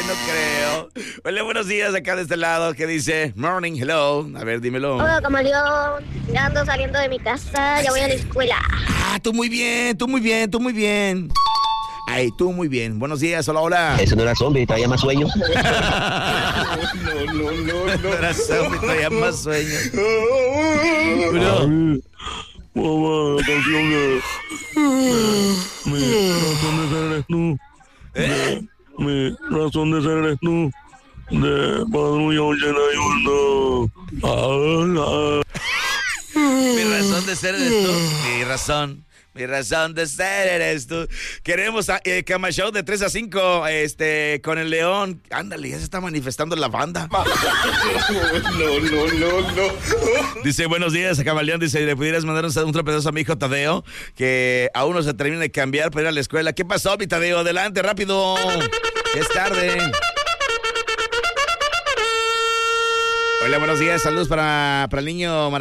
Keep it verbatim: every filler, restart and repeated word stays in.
no creo. Hola, buenos días acá de este lado. ¿Qué dice? Morning, hello. A ver, dímelo. Hola, camaleón. Ya ando saliendo de mi casa, ya voy a la escuela. Ah, tú muy bien, tú muy bien, tú muy bien. Ay, tú muy bien. Buenos días, hola, hola. Eso no era zombie, traía más sueño. No, no, no, no. No era zombie, traía más sueño. Uno. Mamá, la canción de... Mi razón de ser eres tú. ¿Eh? Mi razón de ser eres tú. De Padruño llena y uno. Mi razón de ser eres tú. Mi razón. Mi razón de ser eres tú. Queremos a eh, Cama Show de tres a cinco este, con el León. Ándale, ya se está manifestando la banda. No, no, no, no. Dice, buenos días, a Camaleón. Dice, ¿le pudieras mandar un, un tropezazo a mi hijo Tadeo? Que aún no se termina de cambiar para ir a la escuela. ¿Qué pasó, mi Tadeo? Adelante, rápido. Es tarde. Hola, buenos días. Saludos para, para el niño maravilloso.